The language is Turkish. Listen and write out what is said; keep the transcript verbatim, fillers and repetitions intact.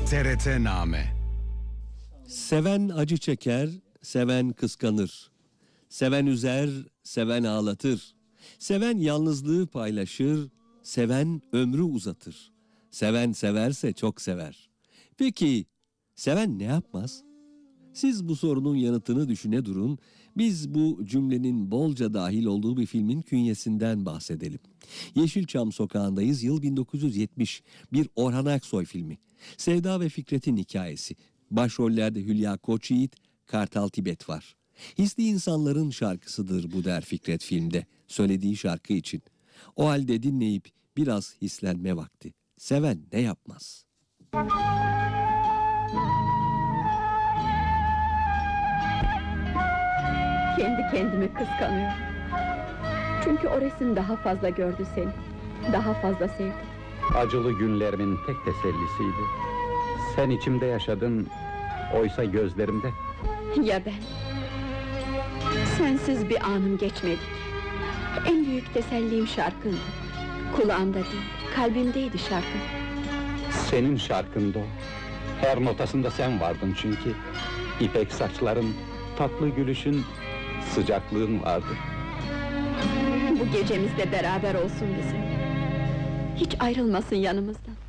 T R T-Name. Seven acı çeker, seven kıskanır. Seven üzer, seven ağlatır. Seven yalnızlığı paylaşır, seven ömrü uzatır. Seven severse çok sever. Peki, seven ne yapmaz? Siz bu sorunun yanıtını düşüne durun. Biz bu cümlenin bolca dahil olduğu bir filmin künyesinden bahsedelim. Yeşilçam Sokağı'ndayız. Yıl bin dokuz yüz yetmiş. Bir Orhan Aksoy filmi. Sevda ve Fikret'in hikayesi. Başrollerde Hülya Koçyiğit, Kartal Tibet var. Hisli insanların şarkısıdır bu der Fikret filmde. Söylediği şarkı için. O halde dinleyip biraz hislenme vakti. Seven ne yapmaz? Kendi kendimi kıskanıyorum. Çünkü o resim daha fazla gördü seni. Daha fazla sevdi. Acılı günlerimin tek tesellisiydi. Sen içimde yaşadın, oysa gözlerimde. Ya ben? Sensiz bir anım geçmedi. En büyük tesellim şarkındı. Kulağımda değil, kalbimdeydi şarkın. Senin şarkında o. Her notasında sen vardın çünkü. İpek saçların, tatlı gülüşün, sıcaklığın vardı. Bu gecemizde beraber olsun bizim. Hiç ayrılmasın yanımızdan.